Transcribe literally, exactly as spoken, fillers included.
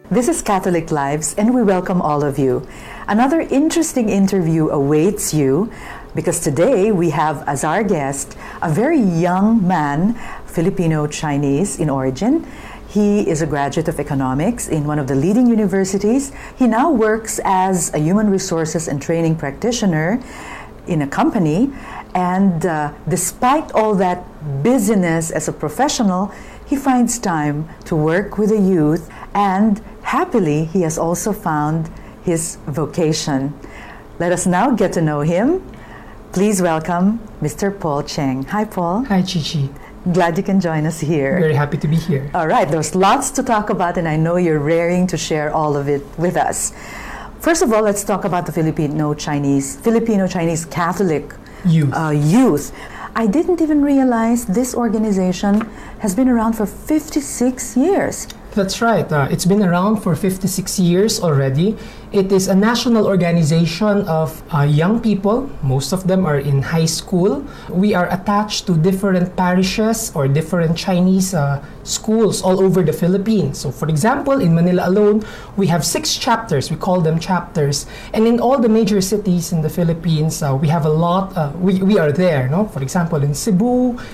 This is Catholic Lives, and we welcome all of you. Another interesting interview awaits you because today we have as our guest a very young man, Filipino-Chinese in origin. He is a graduate of economics in one of the leading universities. He now works as a human resources and training practitioner in a company. And uh, despite all that busyness as a professional, he finds time to work with the youth, and happily, he has also found his vocation. Let us now get to know him. Please welcome Mister Paul Cheng. Hi, Paul. Hi, Chichi. Glad you can join us here. Very happy to be here. All right, there's lots to talk about, and I know you're raring to share all of it with us. First of all, let's talk about the Filipino-Chinese, Filipino-Chinese Catholic Youth. Uh, youth. I didn't even realize this organization has been around for fifty-six years. That's right. Uh, it's been around for fifty-six years already. It is a national organization of uh, young people. Most of them are in high school. We are attached to different parishes or different Chinese uh, schools all over the Philippines. So for example, in Manila alone, we have six chapters. We call them chapters. And in all the major cities in the Philippines, uh, we have a lot. Uh, we, we are there. No? For example, in Cebu,